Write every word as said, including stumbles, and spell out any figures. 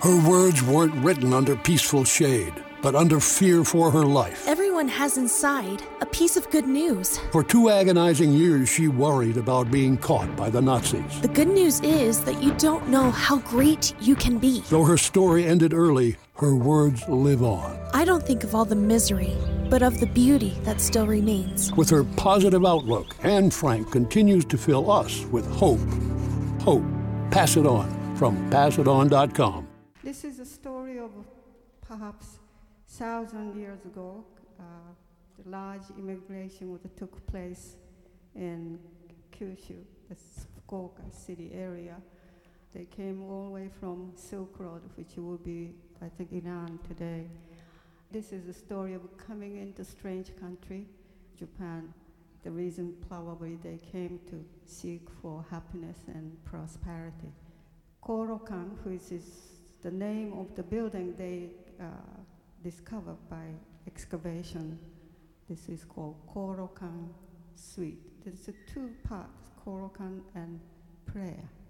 Her words weren't written under peaceful shade, but under fear for her life. Everyone has inside a piece of good news. For two agonizing years, she worried about being caught by the Nazis. The good news is that you don't know how great you can be. Though her story ended early, her words live on. I don't think of all the misery, but of the beauty that still remains. With her positive outlook, Anne Frank continues to fill us with hope. Hope. Pass it on from pass it on dot com. This is a story of perhaps thousand years ago. Uh, the large immigration that took place in Kyushu, the Fukuoka city area. They came all the way from Silk Road, which would be, I think, Iran today. This is a story of coming into strange country, Japan. The reason probably they came to seek for happiness and prosperity. Korokan, which is the name of the building they uh, discovered by excavation. This is called Korokan Suite. There's two parts, Korokan and prayer.